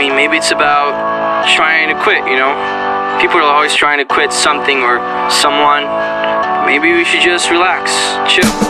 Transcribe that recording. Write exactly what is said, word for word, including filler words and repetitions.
mean, maybe it's about trying to quit, you know? People are always trying to quit something or someone. Maybe we should just relax, chill.